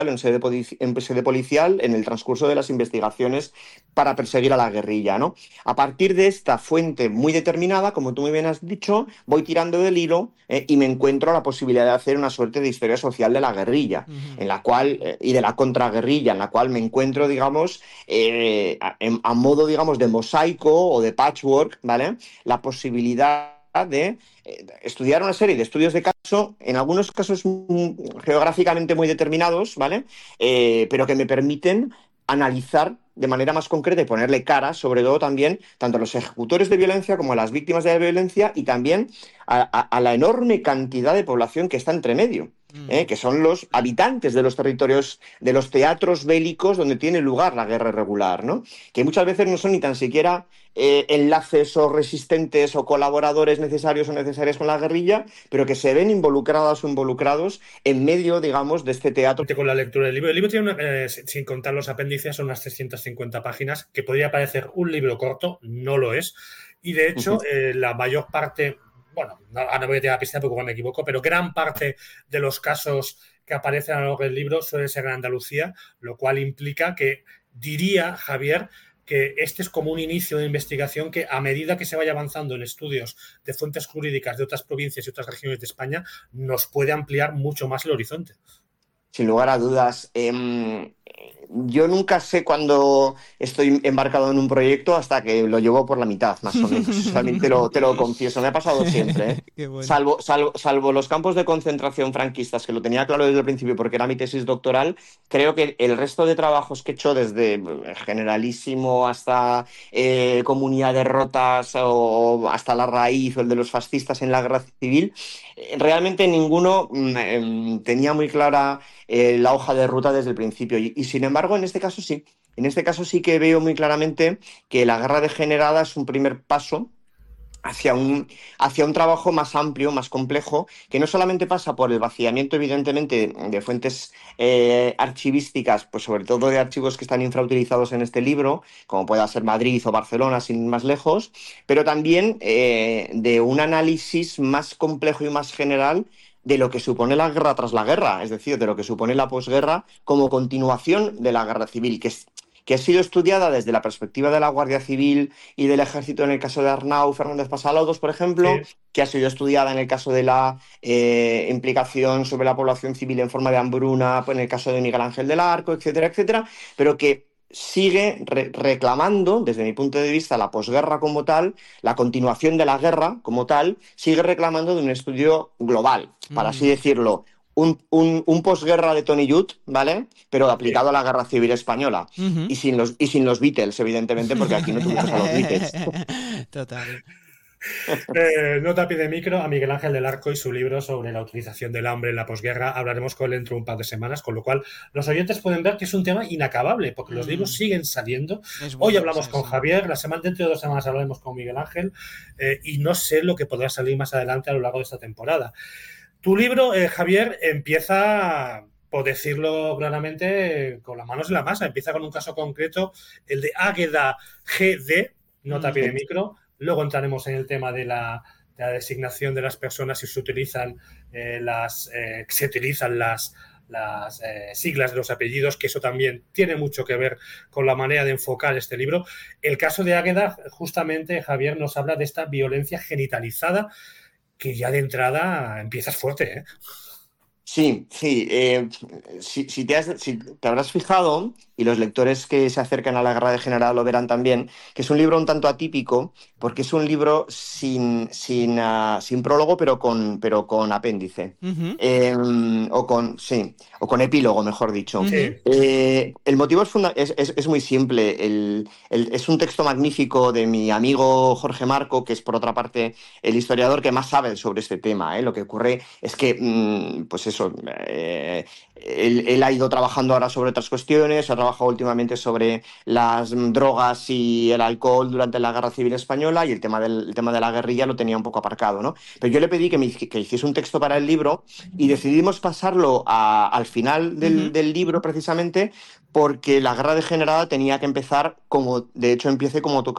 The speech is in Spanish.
en sede policial en el transcurso de las investigaciones para perseguir a la guerrilla, ¿no? A partir de esta fuente muy determinada, como tú muy bien has dicho, voy tirando del hilo y me encuentro la posibilidad de hacer una suerte de historia social de la guerrilla, Ujú. en la cual, y de la contraguerrilla, en la cual me encuentro, digamos, a modo, digamos, de mosaico o de patchwork, ¿vale? La posibilidad de estudiar una serie de estudios de caso, en algunos casos geográficamente muy determinados, ¿vale? Pero que me permiten analizar de manera más concreta y ponerle cara, sobre todo también, tanto a los ejecutores de violencia como a las víctimas de la violencia y también a la enorme cantidad de población que está entre medio. Mm. Que son los habitantes de los territorios, de los teatros bélicos donde tiene lugar la guerra irregular, ¿no? Que muchas veces no son ni tan siquiera enlaces o resistentes o colaboradores necesarios o necesarias con la guerrilla, pero que se ven involucradas o involucrados en medio, digamos, de este teatro. Con la lectura del libro. El libro tiene, sin contar los apéndices, son unas 350 páginas, que podría parecer un libro corto, no lo es. Y de hecho, la mayor parte, bueno, no voy a tirar la pista porque igual me equivoco, pero gran parte de los casos que aparecen a lo largo del libro suelen ser en Andalucía, lo cual implica que, diría Javier, que este es como un inicio de investigación que, a medida que se vaya avanzando en estudios de fuentes jurídicas de otras provincias y otras regiones de España, nos puede ampliar mucho más el horizonte. Sin lugar a dudas. Yo nunca sé cuándo estoy embarcado en un proyecto hasta que lo llevo por la mitad, más o menos. También te lo confieso, me ha pasado siempre, ¿eh? Qué bueno. Salvo los campos de concentración franquistas, que lo tenía claro desde el principio porque era mi tesis doctoral, creo que el resto de trabajos que he hecho, desde generalísimo hasta Comunidad de Rotas o hasta La Raíz o el de los fascistas en la guerra civil, realmente ninguno tenía muy clara la hoja de ruta desde el principio. Y sin embargo, en este caso sí. En este caso sí que veo muy claramente que la guerra degenerada es un primer paso hacia un trabajo más amplio, más complejo, que no solamente pasa por el vaciamiento, evidentemente, de fuentes archivísticas, pues sobre todo de archivos que están infrautilizados en este libro, como pueda ser Madrid o Barcelona, sin ir más lejos, pero también de un análisis más complejo y más general de lo que supone la guerra tras la guerra, es decir, de lo que supone la posguerra como continuación de la guerra civil, que ha sido estudiada desde la perspectiva de la Guardia Civil y del Ejército en el caso de Arnau Fernández Pasalodos, por ejemplo, Sí. que ha sido estudiada en el caso de la implicación sobre la población civil en forma de hambruna, pues en el caso de Miguel Ángel del Arco, etcétera, etcétera, pero que sigue reclamando, desde mi punto de vista, la posguerra como tal, la continuación de la guerra como tal, sigue reclamando de un estudio global, para así Ujú. decirlo, un posguerra de Tony Judt, ¿vale? Pero Sí. aplicado a la guerra civil española. Ujú. Y sin los Beatles, evidentemente, porque aquí no tuvimos a los Beatles. Total. Nota pie de micro a Miguel Ángel del Arco y su libro sobre la utilización del hambre en la posguerra. Hablaremos con él dentro de un par de semanas, con lo cual los oyentes pueden ver que es un tema inacabable, porque los libros Mm. siguen saliendo. Es Hoy bueno, hablamos sí, con sí. Javier, dentro de 2 semanas hablaremos con Miguel Ángel, y no sé lo que podrá salir más adelante a lo largo de esta temporada. Tu libro, Javier, empieza, por decirlo claramente, con las manos en la masa. Empieza con un caso concreto, el de Águeda GD, nota pie de Mm. micro. Luego entraremos en el tema de la designación de las personas si se utilizan las siglas de los apellidos, que eso también tiene mucho que ver con la manera de enfocar este libro. El caso de Águeda, justamente, Javier, nos habla de esta violencia genitalizada que ya de entrada empiezas fuerte, ¿eh? Sí, sí. Si te habrás fijado, y los lectores que se acercan a la Guerra Degenerada lo verán también, que es un libro un tanto atípico, porque es un libro sin prólogo, pero con apéndice. Ujú. Sí, o con epílogo, mejor dicho. Ujú. Sí, El motivo es muy simple. Es un texto magnífico de mi amigo Jorge Marco, que es por otra parte el historiador que más sabe sobre este tema, ¿eh? Lo que ocurre es que, pues eso, él ha ido trabajando ahora sobre otras cuestiones, ha trabajado últimamente sobre las drogas y el alcohol durante la Guerra Civil Española y el tema de la guerrilla lo tenía un poco aparcado, ¿no? Pero yo le pedí que hiciese un texto para el libro y decidimos pasarlo al final del, Ujú. del libro precisamente porque la Guerra Degenerada tenía que empezar como, de hecho, empiece como